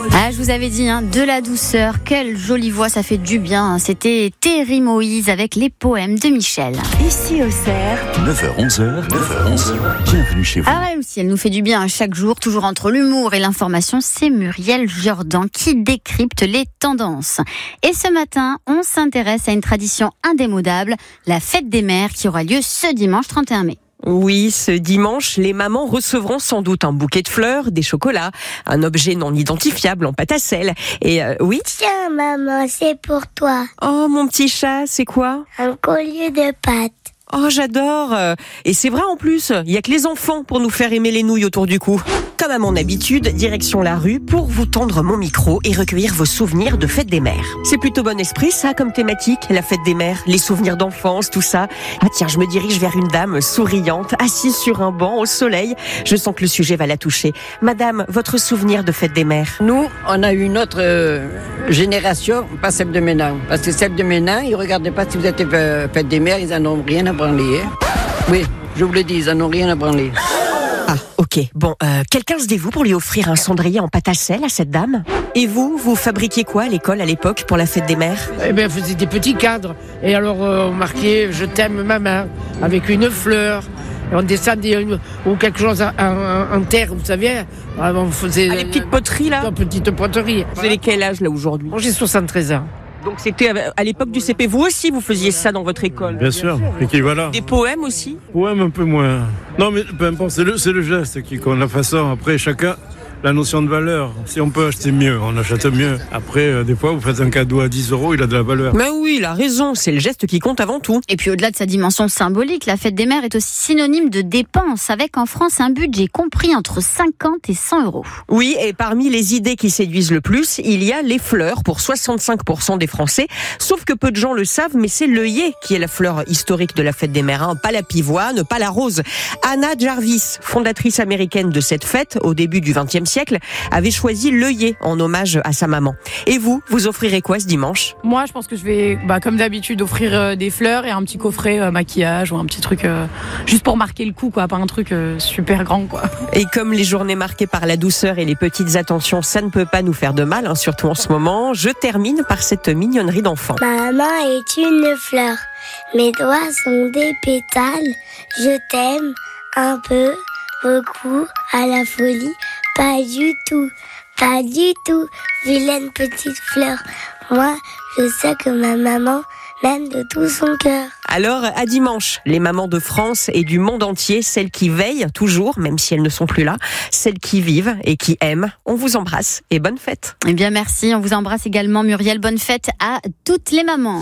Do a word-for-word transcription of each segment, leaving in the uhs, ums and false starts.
Ah, je vous avais dit, hein, de la douceur, quelle jolie voix, ça fait du bien. C'était Terry Moïse avec les poèmes de Michel. Ici Auxerre, neuf heures onze, neuf heures onze, bienvenue chez vous. Ah elle aussi, elle nous fait du bien chaque jour, toujours entre l'humour et l'information. C'est Muriel Jordan qui décrypte les tendances. Et ce matin, on s'intéresse à une tradition indémodable, la fête des mères qui aura lieu ce dimanche trente et un mai. oui, ce dimanche, les mamans recevront sans doute un bouquet de fleurs, des chocolats, un objet non identifiable en pâte à sel. Et euh, oui. Tiens, maman, c'est pour toi. Oh, mon petit chat, c'est quoi ? Un collier de pâtes. Oh, j'adore. Et c'est vrai en plus, il y a que les enfants pour nous faire aimer les nouilles autour du cou. Comme à mon habitude, direction la rue pour vous tendre mon micro et recueillir vos souvenirs de fête des mères. C'est plutôt bon esprit ça comme thématique, la fête des mères, les souvenirs d'enfance, tout ça. Ah tiens, je me dirige vers une dame souriante, assise sur un banc au soleil. Je sens que le sujet va la toucher. Madame, votre souvenir de fête des mères ? Nous, on a eu une autre euh, génération, pas celle de maintenant. Parce que celle de maintenant, ils ne regardaient pas si vous êtes euh, fête des mères, ils en ont rien à branler. Hein. Oui, je vous le dis, ils en ont rien à branler. Ah, ok. Bon, euh, quelqu'un se dévoue pour lui offrir un cendrier en pâte à sel à cette dame ? Et vous, vous fabriquiez quoi à l'école à l'époque pour la fête des mères ? Eh bien, on faisait des petits cadres. Et alors, euh, on marquait « Je t'aime, maman » avec une fleur. Et on descendait une, ou quelque chose en, en, en terre, vous savez. On faisait ah, les petites poteries, là ? Une petite poterie. Vous avez quel âge, là, aujourd'hui ? Moi, j'ai soixante-treize ans. Donc c'était à l'époque du C P. Vous aussi, vous faisiez ça dans votre école ? Bien sûr. Et qui voilà. Des poèmes aussi ? Poèmes un peu moins. Non, mais peu importe, c'est le, c'est le geste qui compte, la façon. Après, chacun, la notion de valeur. Si on peut acheter mieux, on achète mieux. Après, euh, des fois, vous faites un cadeau à dix euros, il a de la valeur. Mais oui, il a raison. C'est le geste qui compte avant tout. Et puis au-delà de sa dimension symbolique, la fête des mères est aussi synonyme de dépenses, avec en France un budget compris entre cinquante et cent euros. Oui, et parmi les idées qui séduisent le plus, il y a les fleurs pour soixante-cinq pour cent des Français. Sauf que peu de gens le savent, mais c'est l'œillet qui est la fleur historique de la fête des mères. Hein. Pas la pivoine, pas la rose. Anna Jarvis, fondatrice américaine de cette fête au début du vingtième siècle, avait choisi l'œillet en hommage à sa maman. Et vous, vous offrirez quoi ce dimanche ? Moi, je pense que je vais, bah, comme d'habitude, offrir euh, des fleurs et un petit coffret euh, maquillage ou un petit truc euh, juste pour marquer le coup, quoi, pas un truc euh, super grand, quoi. Et comme les journées marquées par la douceur et les petites attentions, ça ne peut pas nous faire de mal, hein, surtout en ce moment, je termine par cette mignonnerie d'enfant. Maman est une fleur. Mes doigts sont des pétales. Je t'aime un peu, beaucoup, à la folie. Pas du tout, pas du tout, vilaine petite fleur. Moi, je sais que ma maman m'aime de tout son cœur. Alors, à dimanche, les mamans de France et du monde entier, celles qui veillent toujours, même si elles ne sont plus là, celles qui vivent et qui aiment, on vous embrasse et bonne fête. Eh bien, merci. On vous embrasse également, Muriel. Bonne fête à toutes les mamans.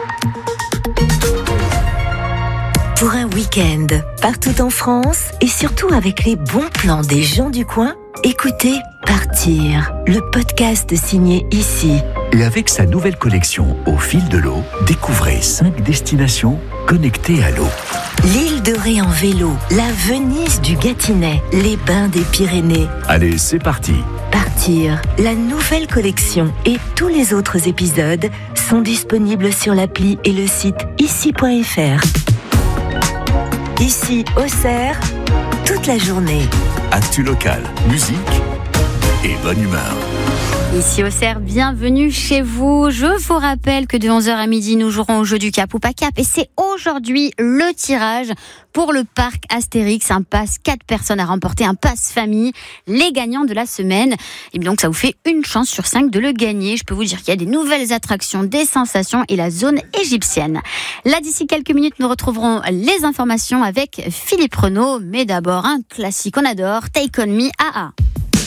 Pour un week-end, partout en France et surtout avec les bons plans des gens du coin, écoutez Partir, le podcast signé Ici. Et avec sa nouvelle collection Au fil de l'eau, découvrez cinq destinations connectées à l'eau. L'île de Ré en vélo, la Venise du Gâtinais, les bains des Pyrénées. Allez, c'est parti. Partir, la nouvelle collection et tous les autres épisodes sont disponibles sur l'appli et le site ici point f r. Ici, Auxerre, toute la journée. Actu locale, musique et bonne humeur. Ici Auxerre, bienvenue chez vous. Je vous rappelle que de onze heures à midi, nous jouerons au jeu du Cap ou pas Cap. Et c'est aujourd'hui le tirage pour le parc Astérix. Un pass, quatre personnes à remporter, un pass famille. Les gagnants de la semaine. Et donc, ça vous fait une chance sur cinq de le gagner. Je peux vous dire qu'il y a des nouvelles attractions, des sensations et la zone égyptienne. Là, d'ici quelques minutes, nous retrouverons les informations avec Philippe Renaud. Mais d'abord, un classique qu'on adore, Take On Me, A A.